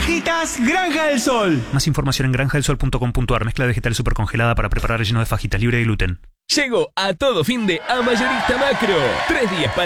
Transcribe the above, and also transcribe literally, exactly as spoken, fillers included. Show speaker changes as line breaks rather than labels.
Fajitas Granja del Sol.
Más información en granja del sol punto com punto ar. Mezcla vegetal super congelada para preparar relleno de fajitas libre de gluten.
Llegó a todo fin de A Mayorista Macro. Tres días para